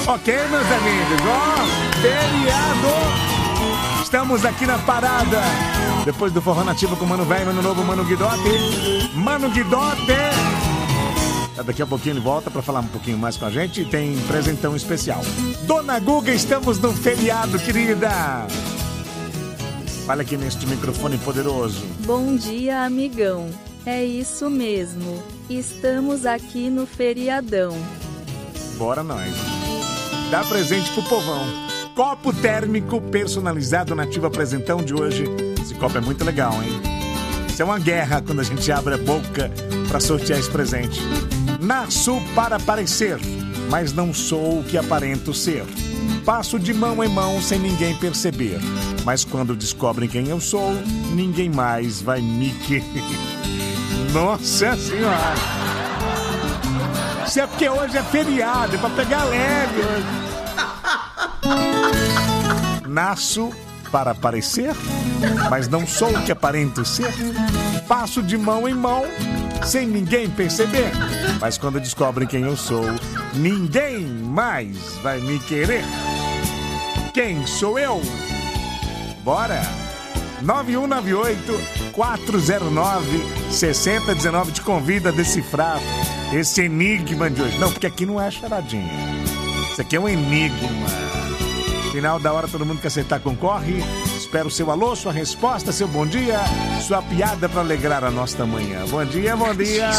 Ok, meus amigos? Ó, feriado. Estamos aqui na parada. Depois do Forró Nativo com o Mano Velho, Mano Novo, Mano Guidotti. Mano Guidotti. Daqui a pouquinho ele volta para falar um pouquinho mais com a gente. Tem presentão especial. Dona Guga, estamos no feriado, querida. Fala aqui neste microfone poderoso. Bom dia, amigão. É isso mesmo. Estamos aqui no feriadão. Bora nós. Dá presente pro povão. Copo térmico personalizado Nativa Presentão de hoje. Esse copo é muito legal, hein? Isso é uma guerra quando a gente abre a boca para sortear esse presente. Nasço para parecer, mas não sou o que aparento ser. Passo de mão em mão sem ninguém perceber. Mas quando descobrem quem eu sou, ninguém mais vai me querer. Nossa Senhora! Isso é porque hoje é feriado, é pra pegar leve hoje. Nasço para parecer, mas não sou o que aparento ser. Passo de mão em mão, sem ninguém perceber. Mas quando descobrem quem eu sou, ninguém mais vai me querer. Quem sou eu? Bora! 9198-409-6019 te convida a decifrar esse enigma de hoje. Não, porque aqui não é charadinha. Isso aqui é um enigma. Final da hora, todo mundo que acertar concorre. Espero o seu alô, sua resposta, seu bom dia, sua piada para alegrar a nossa manhã. Bom dia, bom dia.